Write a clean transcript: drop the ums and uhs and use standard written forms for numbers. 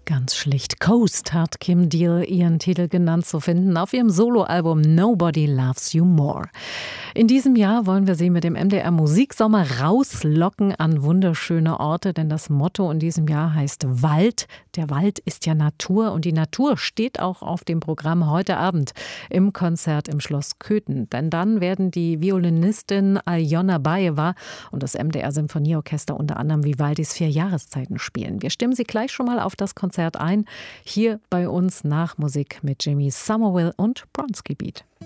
Ganz schlicht. Coast hat Kim Deal ihren Titel genannt, zu finden auf ihrem Soloalbum Nobody Loves You More. In diesem Jahr wollen wir Sie mit dem MDR Musiksommer rauslocken an wunderschöne Orte, denn das Motto in diesem Jahr heißt Wald. Der Wald ist ja Natur und die Natur steht auch auf dem Programm heute Abend im Konzert im Schloss Köthen. Denn dann werden die Violinistin Aljona Bajeva und das MDR Symphonieorchester unter anderem Vivaldis 4 Jahreszeiten spielen. Wir stimmen Sie gleich schon mal auf das Konzert ein. Hier bei uns nach Musik mit Jimmy Somerville und Bronski Beat.